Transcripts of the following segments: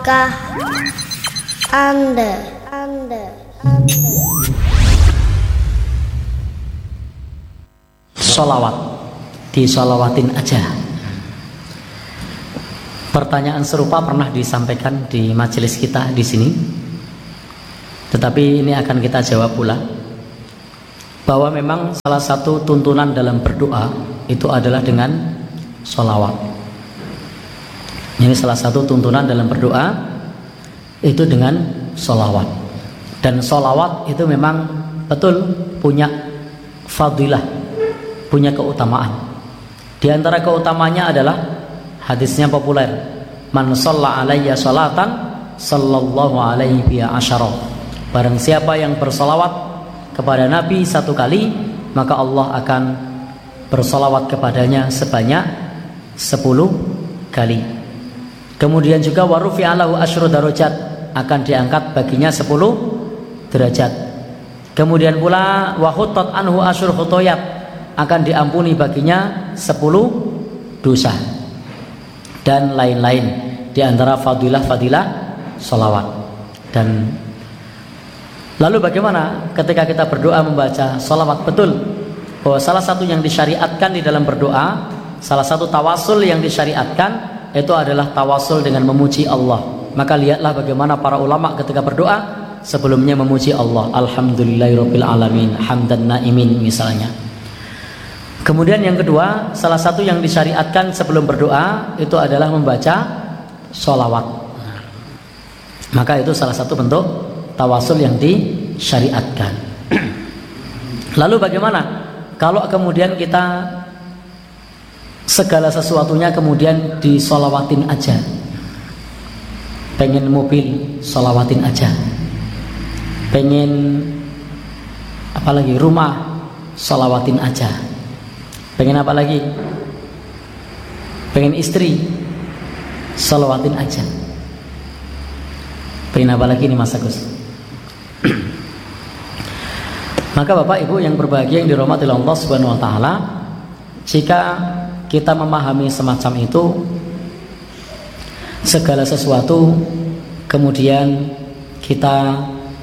Kah Anda sholawat, disolawatin aja. Pertanyaan serupa pernah disampaikan di majelis kita di sini, tetapi ini akan kita jawab pula, bahwa memang salah satu tuntunan dalam berdoa itu adalah dengan sholawat. Ini salah satu tuntunan dalam berdoa itu dengan sholawat. Dan sholawat itu memang betul punya fadilah, punya keutamaan. Di antara keutamanya adalah hadisnya populer, man shalla alayya sholatan sallallahu alaihi biha asyara. Barang siapa yang bersolawat kepada Nabi satu kali, maka Allah akan bersolawat kepadanya sebanyak 10 kali. Kemudian juga warufi alahu asyru darajat, akan diangkat baginya 10 derajat. Kemudian pula wahuttat anhu asyru khotoyat, akan diampuni baginya 10 dosa. Dan lain-lain di antara fadilah-fadilah sholawat. Dan lalu bagaimana ketika kita berdoa membaca sholawat? Betul bahwa salah satu yang disyariatkan di dalam berdoa, salah satu tawasul yang disyariatkan itu adalah tawasul dengan memuji Allah. Maka lihatlah bagaimana para ulama ketika berdoa sebelumnya memuji Allah, alhamdulillahirabbil alamin, hamdan naimin misalnya. Kemudian yang kedua, salah satu yang disyariatkan sebelum berdoa itu adalah membaca sholawat. Maka itu salah satu bentuk tawasul yang disyariatkan. Lalu bagaimana kalau kemudian kita segala sesuatunya kemudian disolawatin aja? Pengen mobil, solawatin aja. Pengen apalagi rumah, solawatin aja. Pengen apa lagi? Pengen istri, solawatin aja. Pengen apa lagi nih Mas Agus? Maka Bapak Ibu yang berbahagia yang dirahmati Allah Subhanahu wa taala, jika kita memahami semacam itu, segala sesuatu kemudian kita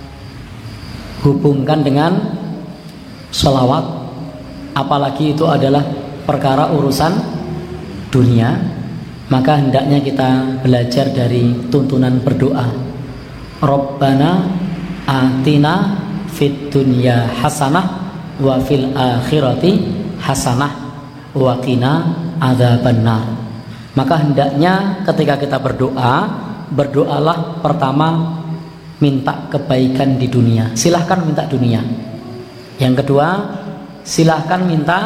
hubungkan dengan sholawat, apalagi itu adalah perkara urusan dunia, maka hendaknya kita belajar dari tuntunan berdoa. Rabbana atina fid dunya hasanah wa fil akhirati hasanah wa qina adzabannar. Maka hendaknya ketika kita berdoa, berdoalah pertama minta kebaikan di dunia. Silahkan minta dunia. Yang kedua, silahkan minta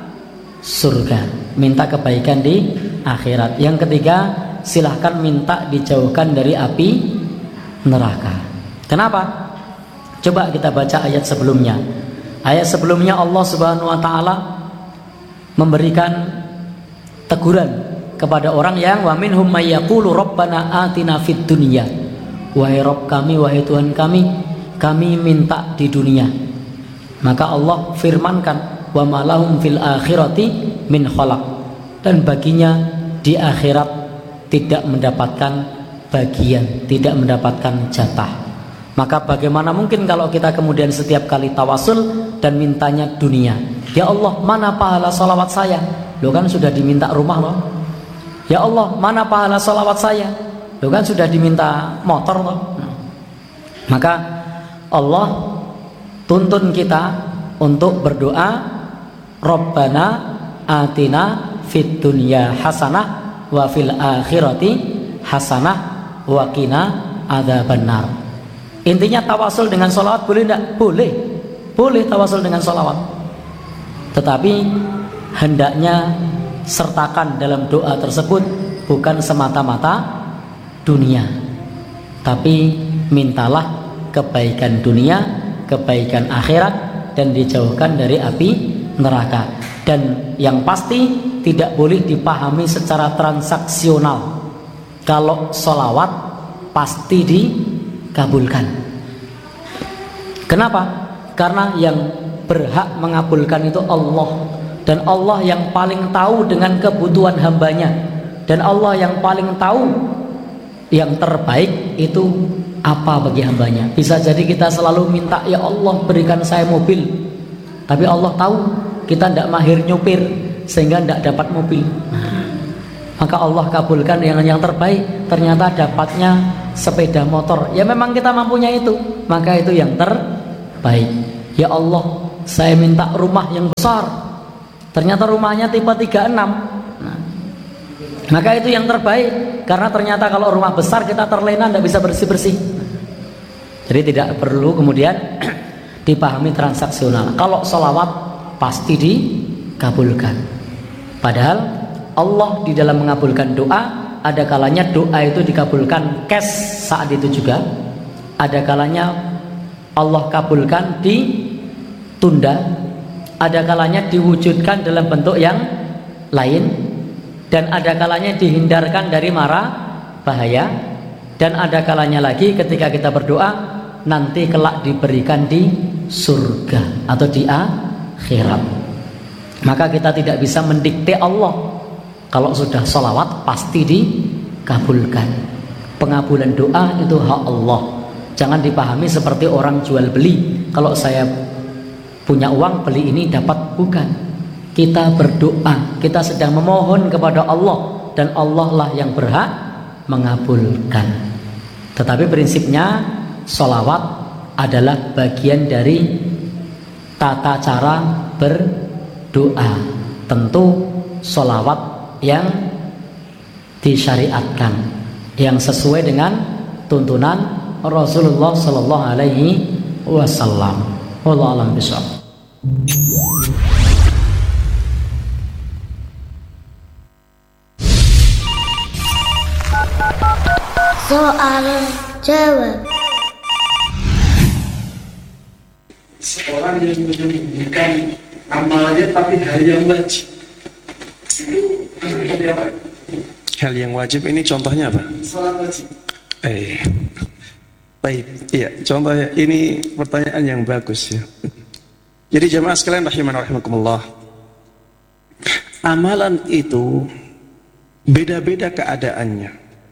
surga, minta kebaikan di akhirat. Yang ketiga, silahkan minta dijauhkan dari api neraka. Kenapa? Coba kita baca ayat sebelumnya. Ayat sebelumnya Allah Subhanahu wa taala memberikan teguran kepada orang yang wa minhum may yaqulu rabbana atina fid dunya. Wahai Rabb kami, wahai Tuhan kami minta di dunia. Maka Allah firmankan wa ma lahum fil akhirati min khalaq, dan baginya di akhirat tidak mendapatkan bagian, tidak mendapatkan jatah. Maka bagaimana mungkin kalau kita kemudian setiap kali tawasul dan mintanya dunia? Ya Allah, mana pahala salawat saya? Loh kan sudah diminta rumah loh. Ya Allah, mana pahala salawat saya? Loh kan sudah diminta motor loh. Maka Allah tuntun kita untuk berdoa, Rabbana atina fid dunya hasanah wa fil akhirati hasanah wa qina adzabannar. Intinya tawasul dengan sholawat boleh tidak? Boleh tawasul dengan sholawat. Tetapi hendaknya sertakan dalam doa tersebut bukan semata-mata dunia, tapi mintalah kebaikan dunia, kebaikan akhirat, dan dijauhkan dari api neraka. Dan yang pasti tidak boleh dipahami secara transaksional. Kalau sholawat pasti dikabulkan. Kenapa? Karena yang berhak mengabulkan itu Allah, dan Allah yang paling tahu dengan kebutuhan hambanya, dan Allah yang paling tahu yang terbaik itu apa bagi hambanya. Bisa jadi kita selalu minta, ya Allah berikan saya mobil, tapi Allah tahu kita tidak mahir nyupir sehingga tidak dapat mobil. Maka Allah kabulkan yang terbaik, ternyata dapatnya sepeda motor. Ya memang kita mampunya itu, maka itu yang terbaik. Ya Allah, saya minta rumah yang besar, ternyata rumahnya tipe 36. Maka itu yang terbaik, karena ternyata kalau rumah besar kita terlena, tidak bisa bersih-bersih. Jadi tidak perlu kemudian dipahami transaksional. Kalau sholawat pasti dikabulkan. Padahal Allah di dalam mengabulkan doa, ada kalanya doa itu dikabulkan cash saat itu juga, ada kalanya Allah kabulkan ditunda, ada kalanya diwujudkan dalam bentuk yang lain, dan ada kalanya dihindarkan dari mara bahaya, dan ada kalanya lagi ketika kita berdoa nanti kelak diberikan di surga atau di akhirat. Maka kita tidak bisa mendikte Allah. Kalau sudah sholawat pasti dikabulkan. Pengabulan doa itu hak Allah. Jangan dipahami seperti orang jual beli. Kalau saya punya uang beli ini dapat, bukan. Kita berdoa, kita sedang memohon kepada Allah, dan Allah lah yang berhak mengabulkan. Tetapi prinsipnya sholawat adalah bagian dari tata cara berdoa. Tentu sholawat yang disyariatkan, yang sesuai dengan tuntunan Rasulullah Sallallahu Alaihi Wasallam. Wallahu a'lam bishawab. Soal jawab. Seorang yang menyembunyikan amalnya tapi hal yang wajib, itu seperti apa? Hal yang wajib ini contohnya apa? Salat wajib. Baik, iya, contohnya ini pertanyaan yang bagus ya. Jadi jemaah sekalian rahimana rahimakumullah, amalan itu beda-beda keadaannya.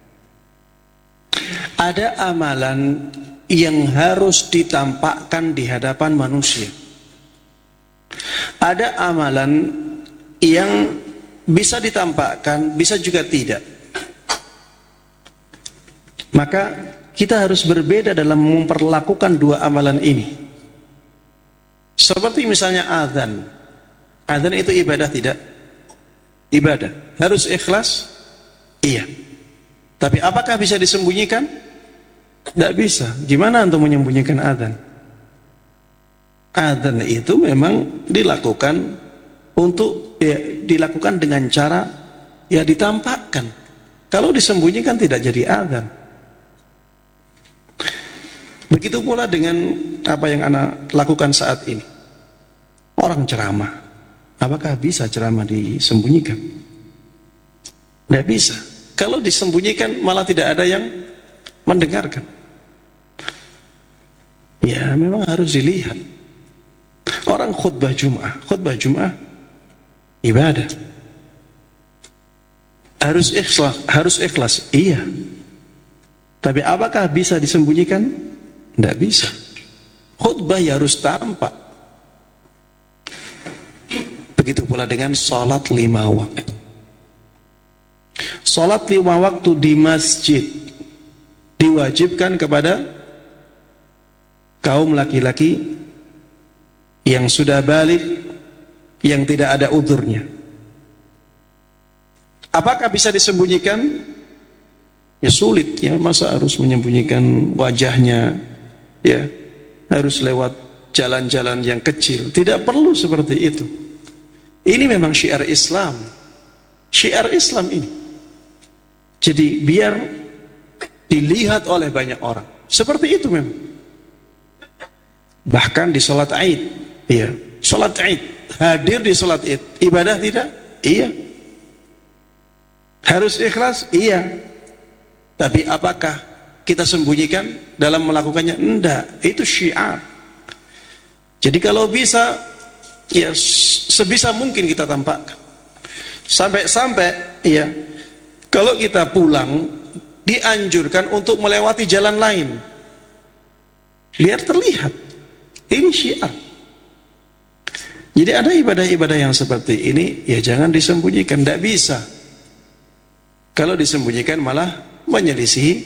Ada amalan yang harus ditampakkan di hadapan manusia. Ada amalan yang bisa ditampakkan, bisa juga tidak. Maka kita harus berbeda dalam memperlakukan dua amalan ini. Seperti misalnya azan. Azan itu ibadah tidak? Ibadah. Harus ikhlas? Iya. Tapi apakah bisa disembunyikan? Tidak bisa. Gimana untuk menyembunyikan azan? Azan itu memang dilakukan untuk dilakukan dengan cara ditampakkan. Kalau disembunyikan tidak jadi azan. Begitu pula dengan apa yang anak lakukan saat ini. Orang ceramah, apakah bisa ceramah disembunyikan? Tidak bisa. Kalau disembunyikan malah tidak ada yang mendengarkan. Ya memang harus dilihat. Orang khutbah Jum'ah ibadah. Harus ikhlas. Iya. Tapi apakah bisa disembunyikan? Tidak bisa. Khutbah ya harus tampak. Begitu pula dengan salat 5 waktu. Salat 5 waktu di masjid diwajibkan kepada kaum laki-laki yang sudah balik, yang tidak ada uzurnya. Apakah bisa disembunyikan? Ya sulit ya, masa harus menyembunyikan wajahnya, ya harus lewat jalan-jalan yang kecil. Tidak perlu seperti itu. Ini memang syiar Islam. Syiar Islam ini. Jadi biar dilihat oleh banyak orang. Seperti itu memang. Bahkan di sholat Id, ya, sholat Id, hadir di sholat Id, ibadah tidak? Iya. Harus ikhlas? Iya. Tapi apakah kita sembunyikan dalam melakukannya? Enggak, itu syiar. Jadi kalau bisa, ya sebisa mungkin kita tampakkan. Sampai-sampai, ya, kalau kita pulang dianjurkan untuk melewati jalan lain biar terlihat ini syiar. Jadi ada ibadah-ibadah yang seperti ini ya jangan disembunyikan, tidak bisa. Kalau disembunyikan malah menyelisihi